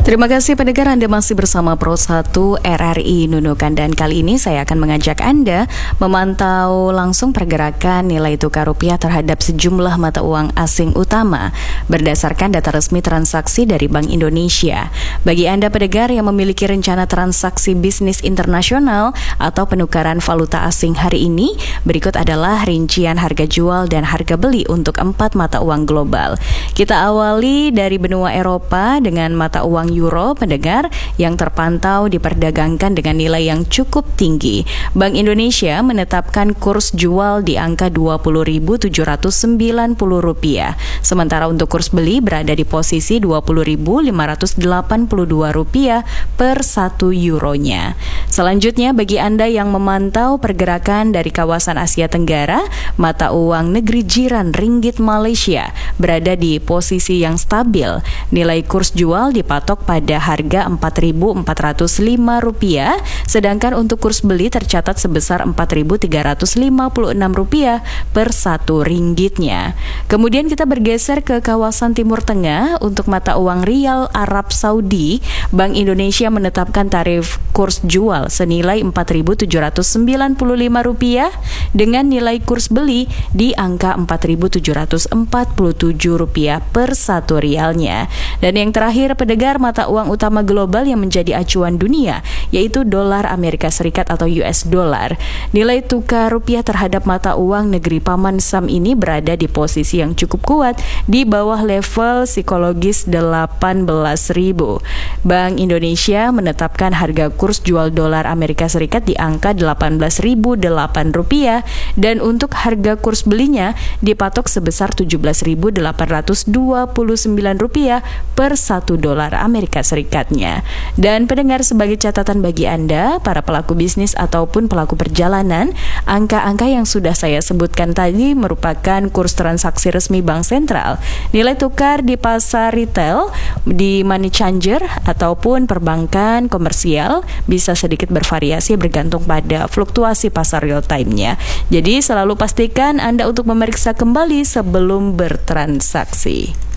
Terima kasih pendengar, Anda masih bersama Pro 1 RRI Nunukan, dan kali ini saya akan mengajak Anda memantau langsung pergerakan nilai tukar rupiah terhadap sejumlah mata uang asing utama berdasarkan data resmi transaksi dari Bank Indonesia. Bagi Anda pendengar yang memiliki rencana transaksi bisnis internasional atau penukaran valuta asing hari ini, berikut adalah rincian harga jual dan harga beli untuk 4 mata uang global. Kita awali dari benua Eropa dengan mata uang euro, pendengar, yang terpantau diperdagangkan dengan nilai yang cukup tinggi. Bank Indonesia menetapkan kurs jual di angka Rp20.790, sementara untuk kurs beli berada di posisi Rp20.582 per 1 euronya. Selanjutnya, bagi Anda yang memantau pergerakan dari kawasan Asia Tenggara, mata uang negeri jiran ringgit Malaysia berada di posisi yang stabil. Nilai kurs jual dipatok pada harga Rp4.405, sedangkan untuk kurs beli tercatat sebesar Rp4.356 per 1 ringgitnya. Kemudian kita bergeser ke kawasan Timur Tengah. Untuk mata uang rial Arab Saudi, Bank Indonesia menetapkan tarif kurs jual senilai Rp4.795 dengan nilai kurs beli di angka Rp4.747 per 1 rialnya. Dan yang terakhir, pendengar, mata uang utama global yang menjadi acuan dunia yaitu dolar Amerika Serikat atau US dollar. Nilai tukar rupiah terhadap mata uang negeri Paman Sam ini berada di posisi yang cukup kuat di bawah level psikologis 18.000. Bank Indonesia menetapkan harga kurs jual dolar Amerika Serikat di angka Rp18.008 dan untuk harga kurs belinya dipatok sebesar Rp17.829 per 1 dolar Amerika Serikatnya. Dan pendengar, sebagai catatan bagi Anda, para pelaku bisnis ataupun pelaku perjalanan, angka-angka yang sudah saya sebutkan tadi merupakan kurs transaksi resmi Bank Sentral. Nilai tukar di pasar retail, di money changer ataupun perbankan komersial bisa sedikit bervariasi bergantung pada fluktuasi pasar real time-nya. Jadi selalu pastikan Anda untuk memeriksa kembali sebelum bertransaksi.